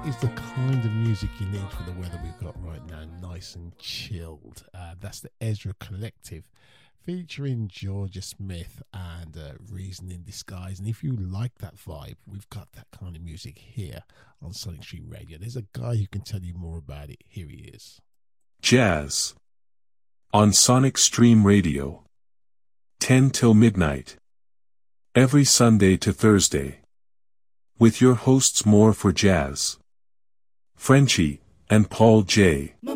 is the kind of music you need for the weather we've got right now, nice and chilled. That's the Ezra Collective featuring Georgia Smith and Reason in Disguise. And if you like that vibe, we've got that kind of music here on Sonic Stream Radio. There's a guy who can tell you more about it. Here he is. Jazz on Sonic Stream Radio, 10 till midnight, every Sunday to Thursday, with your hosts More for Jazz, Frenchie, and Paul J.